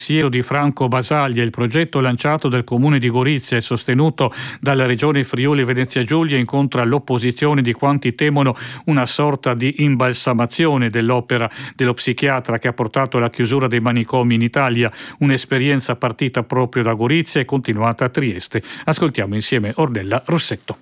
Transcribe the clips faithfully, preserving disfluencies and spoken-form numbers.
di Franco Basaglia. Il progetto lanciato dal Comune di Gorizia e sostenuto dalla Regione Friuli Venezia Giulia incontra l'opposizione di quanti temono una sorta di imbalsamazione dell'opera dello psichiatra che ha portato alla chiusura dei manicomi in Italia, un'esperienza partita proprio da Gorizia e continuata a Trieste. Ascoltiamo insieme Ornella Rossetto.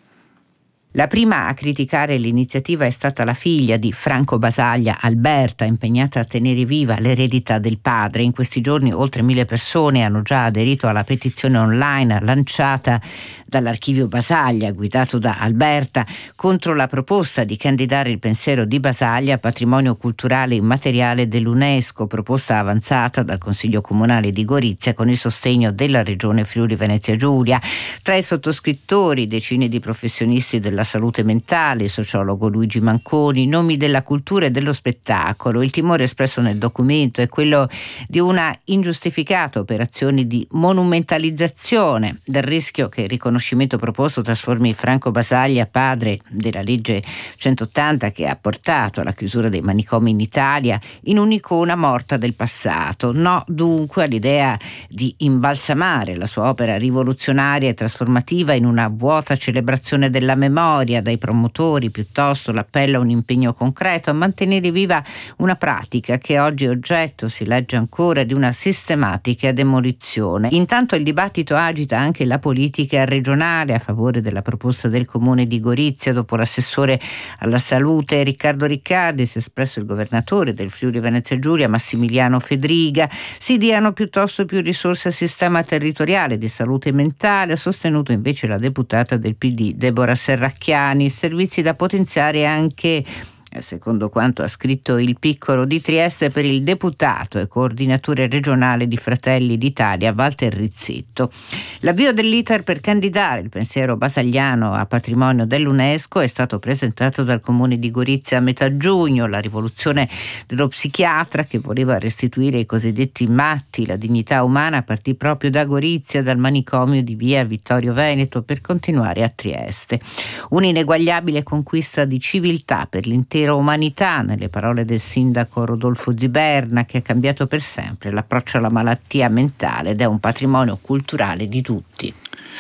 La prima a criticare l'iniziativa è stata la figlia di Franco Basaglia, Alberta, impegnata a tenere viva l'eredità del padre. In questi giorni oltre mille persone hanno già aderito alla petizione online lanciata dall'archivio Basaglia, guidato da Alberta, contro la proposta di candidare il pensiero di Basaglia a patrimonio culturale immateriale dell'UNESCO, proposta avanzata dal Consiglio Comunale di Gorizia con il sostegno della Regione Friuli Venezia Giulia. Tra i sottoscrittori decine di professionisti della salute mentale, il sociologo Luigi Manconi, nomi della cultura e dello spettacolo. Il timore espresso nel documento è quello di una ingiustificata operazione di monumentalizzazione, del rischio che il riconoscimento proposto trasformi Franco Basaglia, padre della legge centottanta che ha portato alla chiusura dei manicomi in Italia, in un'icona morta del passato. No dunque all'idea di imbalsamare la sua opera rivoluzionaria e trasformativa in una vuota celebrazione della memoria. Dai promotori piuttosto l'appello a un impegno concreto a mantenere viva una pratica che oggi è oggetto, si legge ancora, di una sistematica demolizione. Intanto il dibattito agita anche la politica regionale a favore della proposta del Comune di Gorizia. Dopo l'assessore alla salute Riccardo Riccardi si è espresso il governatore del Friuli Venezia Giulia Massimiliano Fedriga. Si diano piuttosto più risorse al sistema territoriale di salute mentale, ha sostenuto invece la deputata del P D Deborah Serracchiani. Servizi da potenziare anche, secondo quanto ha scritto Il Piccolo di Trieste, per il deputato e coordinatore regionale di Fratelli d'Italia Walter Rizzetto. L'avvio dell'iter per candidare il pensiero basagliano a patrimonio dell'UNESCO è stato presentato dal Comune di Gorizia a metà giugno. La rivoluzione dello psichiatra che voleva restituire ai cosiddetti matti la dignità umana partì proprio da Gorizia, dal manicomio di via Vittorio Veneto, per continuare a Trieste. Un'ineguagliabile conquista di civiltà per l'intera umanità, nelle parole del sindaco Rodolfo Ziberna, che ha cambiato per sempre l'approccio alla malattia mentale ed è un patrimonio culturale di tutti.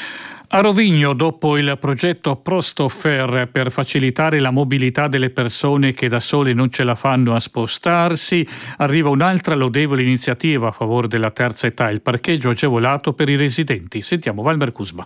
A Rovigno, dopo il progetto Prostofer per facilitare la mobilità delle persone che da sole non ce la fanno a spostarsi, arriva un'altra lodevole iniziativa a favore della terza età, il parcheggio agevolato per i residenti. Sentiamo Valmer Cusba.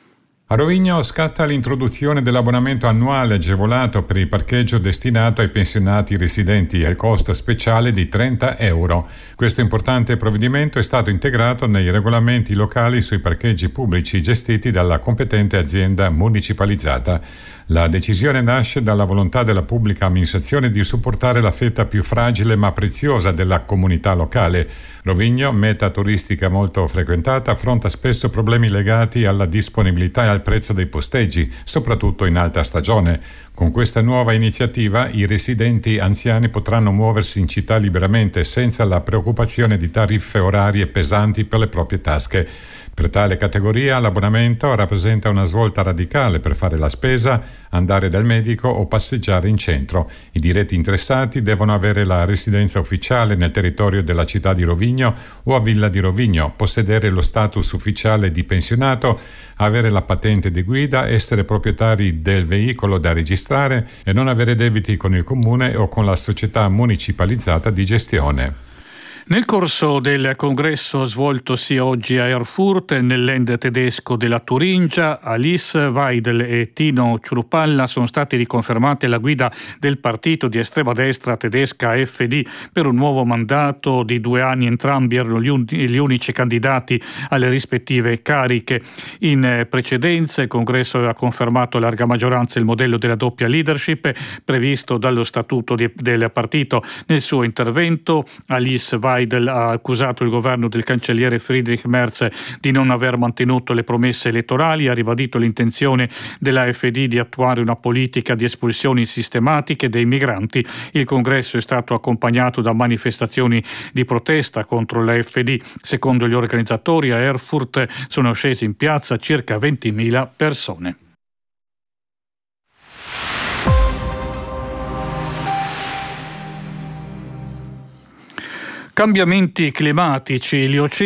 A Rovigno scatta l'introduzione dell'abbonamento annuale agevolato per il parcheggio destinato ai pensionati residenti al costo speciale di trenta euro. Questo importante provvedimento è stato integrato nei regolamenti locali sui parcheggi pubblici gestiti dalla competente azienda municipalizzata. La decisione nasce dalla volontà della pubblica amministrazione di supportare la fetta più fragile ma preziosa della comunità locale. Rovigno, meta turistica molto frequentata, affronta spesso problemi legati alla disponibilità e al prezzo dei posteggi, soprattutto in alta stagione. Con questa nuova iniziativa i residenti anziani potranno muoversi in città liberamente senza la preoccupazione di tariffe orarie pesanti per le proprie tasche. Per tale categoria l'abbonamento rappresenta una svolta radicale per fare la spesa, andare dal medico o passeggiare in centro. I diretti interessati devono avere la residenza ufficiale nel territorio della città di Rovigno o a Villa di Rovigno, possedere lo status ufficiale di pensionato, avere la patente di guida, essere proprietari del veicolo da registrare e non avere debiti con il comune o con la società municipalizzata di gestione. Nel corso del congresso svoltosi oggi a Erfurt, nel land tedesco della Turingia, Alice Weidel e Tino Ciurupalla sono stati riconfermati alla guida del partito di estrema destra tedesca A F D per un nuovo mandato di due anni. Entrambi erano gli, un- gli unici candidati alle rispettive cariche. In precedenza il congresso aveva confermato a larga maggioranza il modello della doppia leadership previsto dallo statuto di- del partito. Nel suo intervento Alice Weidel ha accusato il governo del cancelliere Friedrich Merz di non aver mantenuto le promesse elettorali, ha ribadito l'intenzione dell'A F D di attuare una politica di espulsioni sistematiche dei migranti. Il congresso è stato accompagnato da manifestazioni di protesta contro l'A F D. Secondo gli organizzatori a Erfurt sono scesi in piazza circa ventimila persone. Cambiamenti climatici, gli oceani